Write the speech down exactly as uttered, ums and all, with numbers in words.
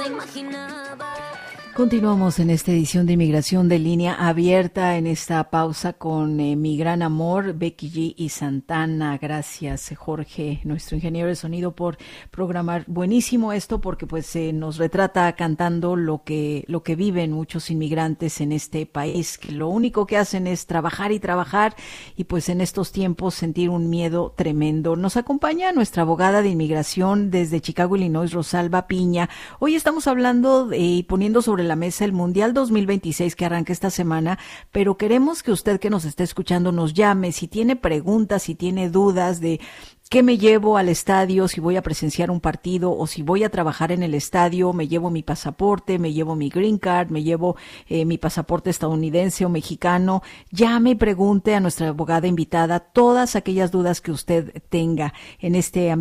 Continuamos en esta edición de Inmigración de Línea Abierta, en esta pausa con eh, mi gran amor, Becky G y Santana. Gracias, Jorge, nuestro ingeniero de sonido, por programar. Buenísimo esto, porque pues eh, nos retrata cantando lo que lo que viven muchos inmigrantes en este país, que lo único que hacen es trabajar y trabajar, y pues en estos tiempos sentir un miedo tremendo. Nos acompaña nuestra abogada de inmigración desde Chicago, Illinois, Rosalba Piña. Hoy estamos hablando de, y poniendo sobre la mesa el Mundial dos mil veintiséis que arranca esta semana, pero queremos que usted que nos esté escuchando nos llame si tiene preguntas, si tiene dudas de ¿qué me llevo al estadio? Si voy a presenciar un partido o si voy a trabajar en el estadio, me llevo mi pasaporte, me llevo mi green card, me llevo eh, mi pasaporte estadounidense o mexicano. Llame y pregunte a nuestra abogada invitada todas aquellas dudas que usted tenga en este